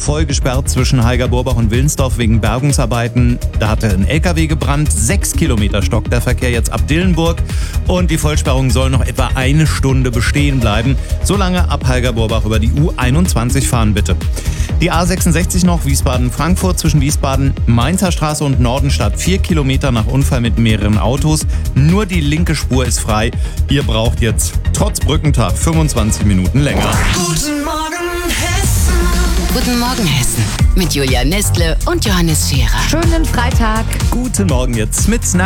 voll gesperrt zwischen Heiger-Burbach und Wilnsdorf wegen Bergungsarbeiten. Da hatte ein LKW gebrannt. 6 Kilometer stockt der Verkehr jetzt ab Dillenburg. Und die Vollsperrung soll noch etwa eine Stunde bestehen bleiben. Solange ab Heiger-Burbach über die U21 fahren bitte. Die A66 noch, Wiesbaden-Frankfurt zwischen Wiesbaden-Mainzer Straße und Nordenstadt. 4 Kilometer nach Unfall mit mehreren Autos. Nur die linke Spur ist frei. Ihr braucht jetzt trotz Brückentag 25 Minuten länger. Guten Morgen Hessen. Guten Morgen Hessen mit Julia Nestle und Johannes Scherer. Schönen Freitag. Guten Morgen jetzt mit Snap.